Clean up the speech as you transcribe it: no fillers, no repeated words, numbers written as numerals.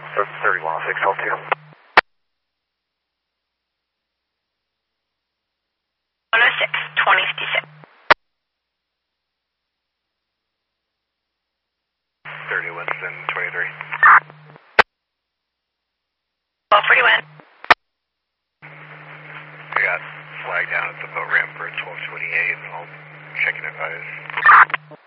3106L2. 106, 2056. 30 Winston, 23. 1241. I got flag down at the boat ramp for 1228, and I'll check and advise.